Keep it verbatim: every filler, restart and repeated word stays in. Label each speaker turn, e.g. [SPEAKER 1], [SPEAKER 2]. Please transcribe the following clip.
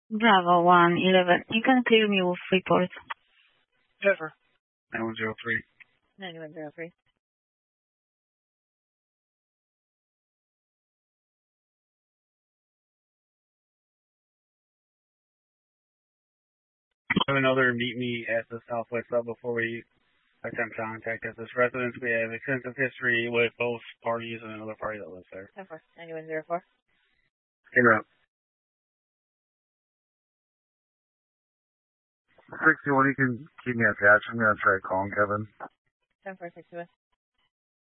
[SPEAKER 1] Bravo, one eleven. You can clear me with report.
[SPEAKER 2] Jennifer. nine one zero three.
[SPEAKER 1] nine one zero three.
[SPEAKER 2] I have another meet me at the Southwest Sub before we attempt contact at this residence. We have extensive history with both parties and another party that lives there.
[SPEAKER 1] nine one zero four.
[SPEAKER 2] Hey, Rob. sixty-one, you can keep me attached. I'm going to try calling Kevin.
[SPEAKER 1] ten four sixty-one.